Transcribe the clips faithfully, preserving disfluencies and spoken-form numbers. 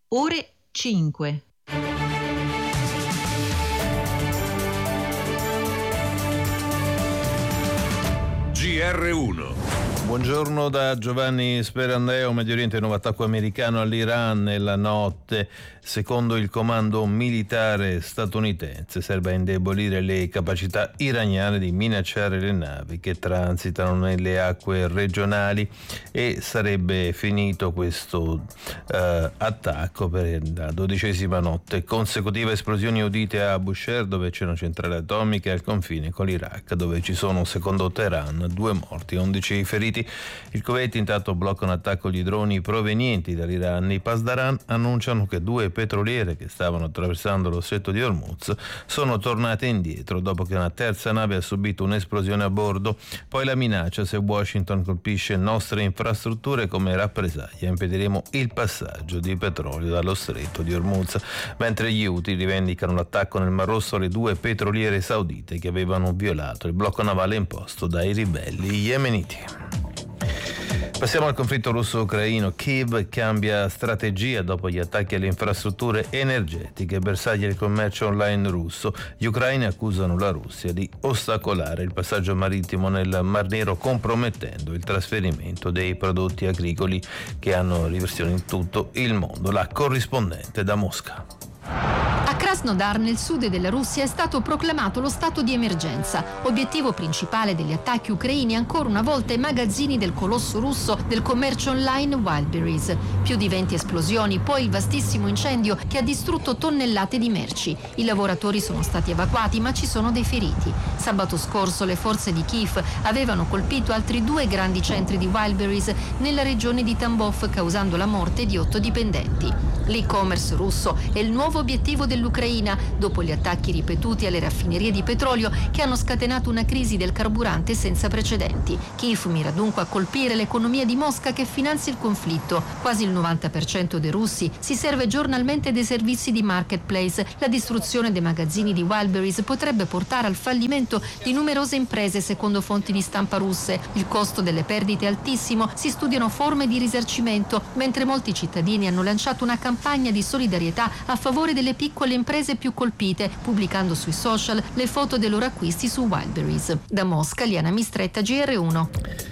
ore cinque. G R uno. Buongiorno da Giovanni Sperandeo. Medio Oriente, nuovo attacco americano all'Iran nella notte. Secondo il comando militare statunitense serve a indebolire le capacità iraniane di minacciare le navi che transitano nelle acque regionali, e sarebbe finito questo eh, attacco per la dodicesima notte consecutiva. Esplosioni udite a Bushehr, dove c'è una centrale atomica, e al confine con l'Iraq, dove ci sono, secondo Teheran, due morti, undici feriti. Il Kuwait intanto blocca un attacco di droni provenienti dall'Iran. I Pasdaran annunciano che due petroliere che stavano attraversando lo stretto di Hormuz sono tornate indietro dopo che una terza nave ha subito un'esplosione a bordo. Poi la minaccia: se Washington colpisce nostre infrastrutture come rappresaglia impediremo il passaggio di petrolio dallo stretto di Hormuz. Mentre gli Houthi rivendicano l'attacco nel Mar Rosso alle due petroliere saudite che avevano violato il blocco navale imposto dai ribelli yemeniti. Passiamo al conflitto russo-ucraino. Kiev cambia strategia dopo gli attacchi alle infrastrutture energetiche, bersagli del commercio online russo. Gli ucraini accusano la Russia di ostacolare il passaggio marittimo nel Mar Nero, compromettendo il trasferimento dei prodotti agricoli che hanno riversioni in tutto il mondo. La corrispondente da Mosca. A Krasnodar, nel sud della Russia, è stato proclamato lo stato di emergenza. Obiettivo principale degli attacchi ucraini ancora una volta i magazzini del colosso russo del commercio online Wildberries. Più di venti esplosioni, poi il vastissimo incendio che ha distrutto tonnellate di merci. I lavoratori sono stati evacuati, ma ci sono dei feriti. Sabato scorso le forze di Kiev avevano colpito altri due grandi centri di Wildberries nella regione di Tambov, causando la morte di otto dipendenti. L'e-commerce russo è il nuovo obiettivo dell'Ucraina dopo gli attacchi ripetuti alle raffinerie di petrolio che hanno scatenato una crisi del carburante senza precedenti. Kiev mira dunque a colpire l'economia di Mosca, che finanzia il conflitto. Quasi il novanta per cento dei russi si serve giornalmente dei servizi di marketplace. La distruzione dei magazzini di Wildberries potrebbe portare al fallimento di numerose imprese, secondo fonti di stampa russe. Il costo delle perdite è altissimo, si studiano forme di risarcimento, mentre molti cittadini hanno lanciato una campagna di solidarietà a favore delle piccole imprese più colpite, pubblicando sui social le foto dei loro acquisti su Wildberries. Da Mosca, Liana Mistretta, G R uno.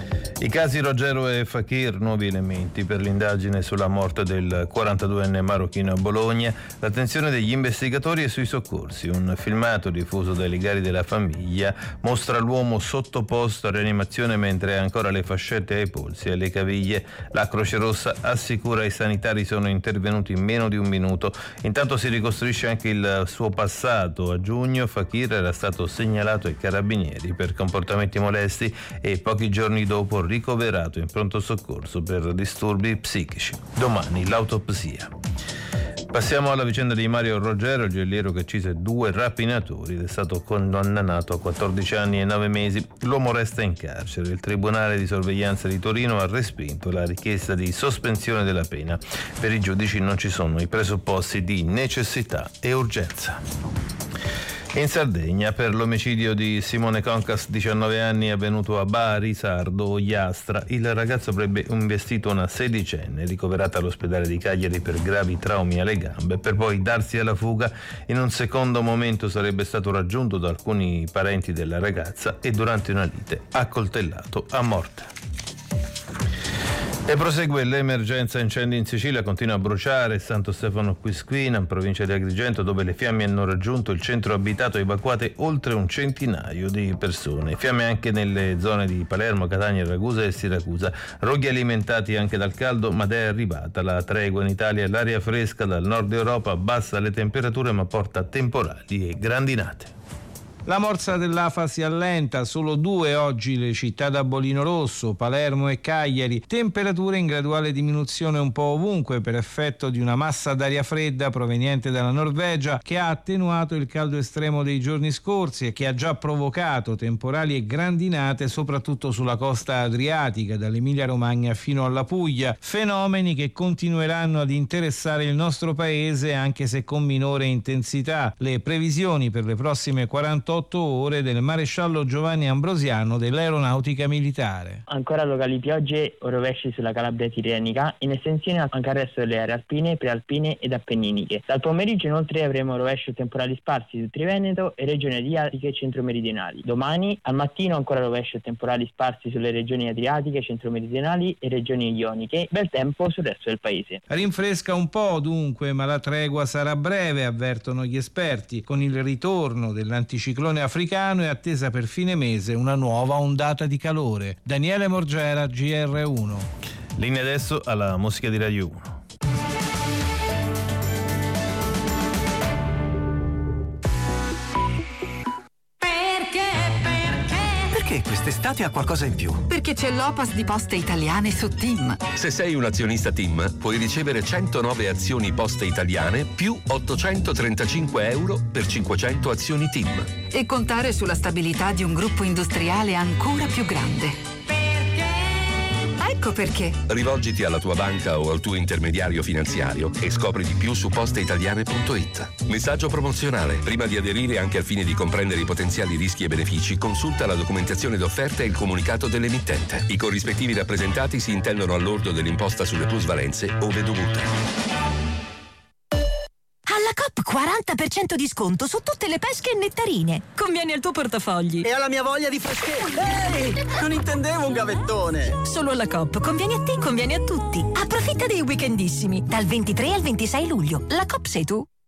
I casi Roggero e Fakir, nuovi elementi per l'indagine sulla morte del quarantaduenne marocchino a Bologna. L'attenzione degli investigatori è sui soccorsi. Un filmato diffuso dai legali della famiglia mostra l'uomo sottoposto a rianimazione mentre ha ancora le fascette ai polsi e alle caviglie. La Croce Rossa assicura i sanitari sono intervenuti in meno di un minuto. Intanto si ricostruisce anche il suo passato. A giugno Fakir era stato segnalato ai carabinieri per comportamenti molesti e pochi giorni dopo ricoverato in pronto soccorso per disturbi psichici. Domani l'autopsia. Passiamo alla vicenda di Mario Roggero, il gioielliero che uccise due rapinatori ed è stato condannato a quattordici anni e nove mesi. L'uomo resta in carcere. Il Tribunale di sorveglianza di Torino ha respinto la richiesta di sospensione della pena. Per i giudici non ci sono i presupposti di necessità e urgenza. In Sardegna, per l'omicidio di Simone Concas, diciannove anni, avvenuto a Bari, Sardo, Ogliastra, il ragazzo avrebbe investito una sedicenne ricoverata all'ospedale di Cagliari per gravi traumi alle gambe, per poi darsi alla fuga. In un secondo momento sarebbe stato raggiunto da alcuni parenti della ragazza e durante una lite accoltellato a morte. E prosegue l'emergenza incendi in Sicilia, continua a bruciare Santo Stefano Quisquina, in provincia di Agrigento, dove le fiamme hanno raggiunto il centro abitato, evacuate oltre un centinaio di persone. Fiamme anche nelle zone di Palermo, Catania, Ragusa e Siracusa. Roghi alimentati anche dal caldo, ma è arrivata la tregua in Italia. L'aria fresca dal nord Europa abbassa le temperature ma porta a temporali e grandinate. La morsa dell'Afa si allenta, solo due oggi le città d'Abolino Rosso, Palermo e Cagliari, temperature in graduale diminuzione un po' ovunque per effetto di una massa d'aria fredda proveniente dalla Norvegia che ha attenuato il caldo estremo dei giorni scorsi e che ha già provocato temporali e grandinate soprattutto sulla costa adriatica, dall'Emilia Romagna fino alla Puglia, fenomeni che continueranno ad interessare il nostro paese anche se con minore intensità. Le previsioni per le prossime quarantotto ottantotto ore del maresciallo Giovanni Ambrosiano dell'Aeronautica Militare. Ancora locali piogge o rovesci sulla Calabria tirrenica, in estensione anche al resto delle aree alpine, prealpine ed appenniniche. Dal pomeriggio inoltre avremo rovesci o temporali sparsi su Triveneto e regioni adriatiche e centromeridionali. Domani al mattino ancora rovesci o temporali sparsi sulle regioni adriatiche, centromeridionali e regioni ioniche. Bel tempo sul resto del paese. Rinfresca un po' dunque, ma la tregua sarà breve, avvertono gli esperti. Con il ritorno dell'anticiclone africano è attesa per fine mese una nuova ondata di calore. Daniele Morgera, G R uno. Linea adesso alla musica di Radio uno. Perché quest'estate ha qualcosa in più? Perché c'è l'Opas di Poste Italiane su TIM. Se sei un azionista TIM, puoi ricevere centonove azioni Poste Italiane più ottocentotrentacinque euro per cinquecento azioni TIM. E contare sulla stabilità di un gruppo industriale ancora più grande. Ecco perché. Rivolgiti alla tua banca o al tuo intermediario finanziario e scopri di più su posteitaliane punto it. Messaggio promozionale. Prima di aderire, anche al fine di comprendere i potenziali rischi e benefici, consulta la documentazione d'offerta e il comunicato dell'emittente. I corrispettivi rappresentati si intendono al lordo dell'imposta sulle plusvalenze ove dovuta. Alla Coop quaranta per cento di sconto su tutte le pesche e nettarine. Conviene al tuo portafogli. E alla mia voglia di freschezza. Ehi, non intendevo un gavettone. Solo alla Coop. Conviene a te, conviene a tutti. Approfitta dei weekendissimi. Dal ventitré al ventisei luglio. La Coop sei tu.